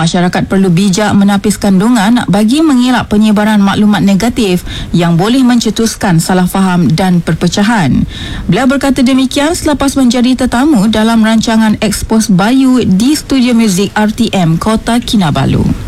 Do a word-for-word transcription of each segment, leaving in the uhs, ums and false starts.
masyarakat perlu bijak menapis kandungan bagi mengelak penyebaran maklumat negatif yang boleh mencetuskan salah faham dan perpecahan. Beliau berkata demikian selepas menjadi tetamu dalam rancangan Expose Bayu di Studio Muzik R T M Kota Kinabalu.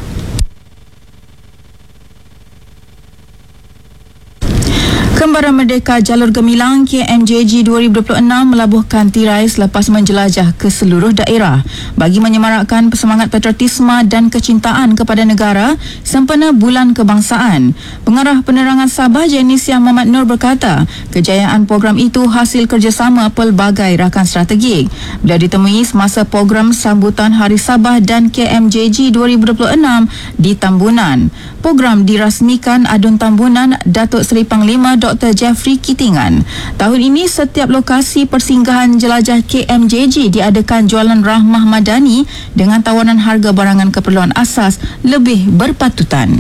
Kembaran Merdeka Jalur Gemilang K M J G dua ribu dua puluh enam melabuhkan tirai selepas menjelajah ke seluruh daerah bagi menyemarakkan semangat patriotisme dan kecintaan kepada negara sempena Bulan Kebangsaan. Pengarah Penerangan Sabah Jainisia Muhammad Nur berkata, kejayaan program itu hasil kerjasama pelbagai rakan strategik. Beliau ditemui semasa program sambutan Hari Sabah dan K M J G dua ribu dua puluh enam di Tambunan. Program dirasmikan Adun Tambunan Datuk Seri Panglima Doktor Jeffrey Kitingan. Tahun ini setiap lokasi persinggahan jelajah K M J G diadakan jualan rahmah madani dengan tawaran harga barangan keperluan asas lebih berpatutan.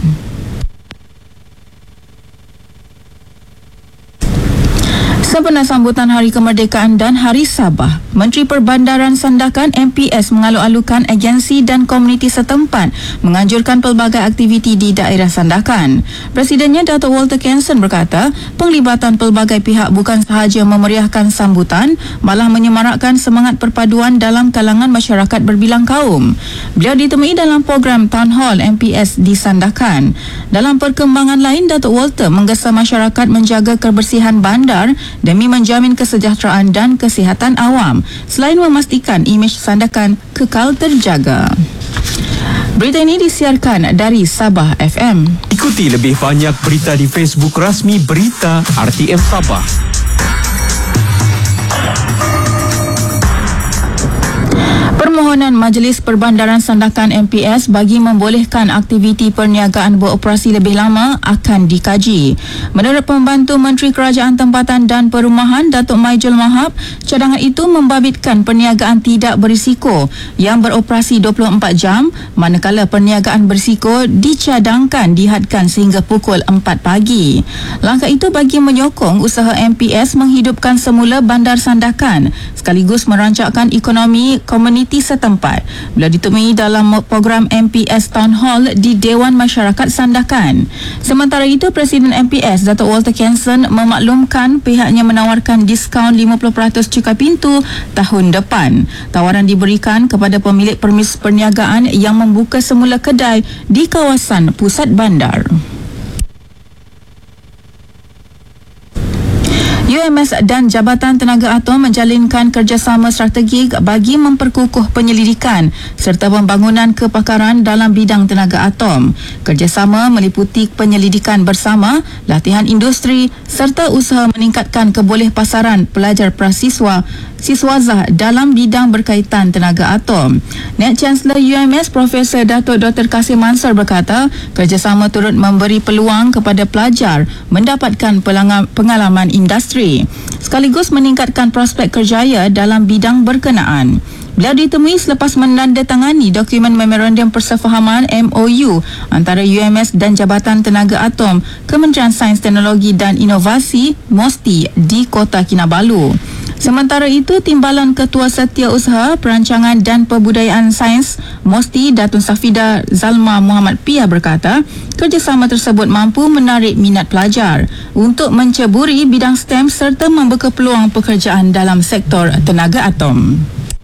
Sempena sambutan Hari Kemerdekaan dan Hari Sabah, Menteri Perbandaran Sandakan M P S mengalu-alukan agensi dan komuniti setempat menganjurkan pelbagai aktiviti di daerah Sandakan. Presidennya Datuk Walter Kenson berkata, penglibatan pelbagai pihak bukan sahaja memeriahkan sambutan, malah menyemarakkan semangat perpaduan dalam kalangan masyarakat berbilang kaum. Beliau ditemui dalam program Town Hall M P S di Sandakan. Dalam perkembangan lain, Datuk Walter menggesa masyarakat menjaga kebersihan bandar demi menjamin kesejahteraan dan kesihatan awam, selain memastikan imej Sandakan kekal terjaga. Berita ini disiarkan dari Sabah F M. Ikuti lebih banyak berita di Facebook rasmi Berita R T M Sabah. Permohonan Majlis Perbandaran Sandakan M P S bagi membolehkan aktiviti perniagaan beroperasi lebih lama akan dikaji. Menurut Pembantu Menteri Kerajaan Tempatan dan Perumahan Datuk Maijul Mahab, cadangan itu membabitkan perniagaan tidak berisiko yang beroperasi dua puluh empat jam, manakala perniagaan berisiko dicadangkan dihadkan sehingga pukul empat pagi. Langkah itu bagi menyokong usaha M P S menghidupkan semula bandar Sandakan sekaligus merancangkan ekonomi komuniti setempat. Beliau ditemui dalam program M P S Town Hall di Dewan Masyarakat Sandakan. Sementara itu, Presiden M P S Datuk Walter Kenson memaklumkan pihaknya menawarkan diskaun lima puluh peratus cukai pintu tahun depan. Tawaran diberikan kepada pemilik permis perniagaan yang membuka semula kedai di kawasan pusat bandar. U M S dan Jabatan Tenaga Atom menjalinkan kerjasama strategik bagi memperkukuh penyelidikan serta pembangunan kepakaran dalam bidang tenaga atom. Kerjasama meliputi penyelidikan bersama, latihan industri serta usaha meningkatkan kebolehpasaran pelajar prasiswa siswazah dalam bidang berkaitan tenaga atom. Net Chancellor U M S Profesor Datuk Doktor Kasim Mansur berkata, kerjasama turut memberi peluang kepada pelajar mendapatkan pengalaman industri sekaligus meningkatkan prospek kerjaya dalam bidang berkenaan. Beliau ditemui selepas menandatangani dokumen Memorandum Persefahaman M O U antara U M S dan Jabatan Tenaga Atom Kementerian Sains Teknologi dan Inovasi MOSTI di Kota Kinabalu. Sementara itu, Timbalan Ketua Setiausaha Perancangan dan Pembudayaan Sains MOSTI Datuk Safida Zalma Muhammad Pia berkata, kerjasama tersebut mampu menarik minat pelajar untuk menceburi bidang STEM serta membuka peluang pekerjaan dalam sektor tenaga atom.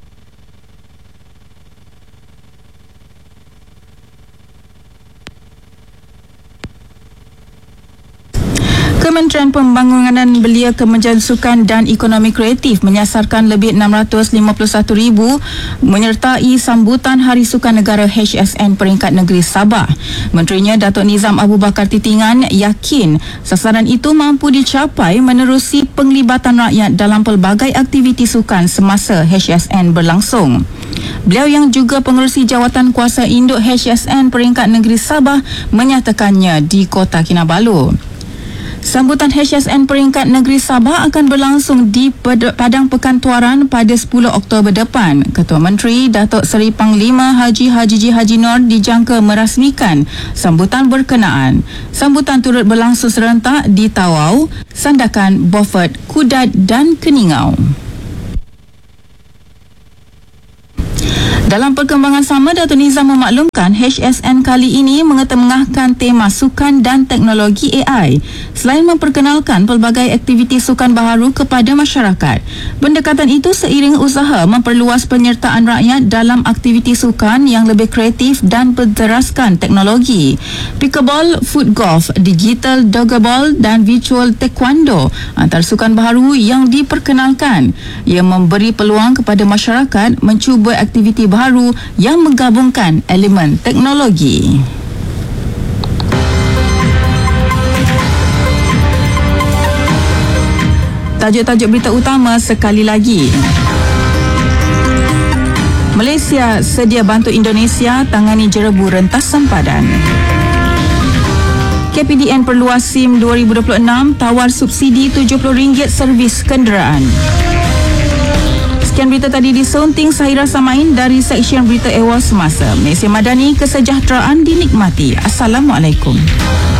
Kementerian Pembangunan Belia, Kementerian Sukan dan Ekonomi Kreatif menyasarkan lebih enam ratus lima puluh satu ribu menyertai sambutan Hari Sukan Negara H S N peringkat negeri Sabah. Menterinya Datuk Nizam Abu Bakar Titingan yakin sasaran itu mampu dicapai menerusi penglibatan rakyat dalam pelbagai aktiviti sukan semasa H S N berlangsung. Beliau yang juga pengerusi jawatan kuasa induk H S N peringkat negeri Sabah menyatakannya di Kota Kinabalu. Sambutan H S N peringkat negeri Sabah akan berlangsung di Padang Pekan Tuaran pada sepuluh Oktober depan. Ketua Menteri Datuk Seri Panglima Haji Haji Haji Nur dijangka merasmikan sambutan berkenaan. Sambutan turut berlangsung serentak di Tawau, Sandakan, Beaufort, Kudat dan Keningau. Dalam perkembangan sama, Dato' Nizam memaklumkan H S N kali ini mengetengahkan tema sukan dan teknologi A I selain memperkenalkan pelbagai aktiviti sukan baharu kepada masyarakat. Pendekatan itu seiring usaha memperluas penyertaan rakyat dalam aktiviti sukan yang lebih kreatif dan berteraskan teknologi. Pickleball, foot golf, digital dodgeball dan virtual taekwondo antara sukan baharu yang diperkenalkan. Ia memberi peluang kepada masyarakat mencuba aktiviti baharu baru yang menggabungkan elemen teknologi. Tajuk-tajuk berita utama sekali lagi. Malaysia sedia bantu Indonesia tangani jerebu rentas sempadan. K P D N perluas SIM dua ribu dua puluh enam, tawar subsidi tujuh puluh ringgit servis kenderaan. Sekian berita tadi disunting Sahira Samain dari Seksyen Berita Awal Semasa. Malaysia Madani, kesejahteraan dinikmati. Assalamualaikum.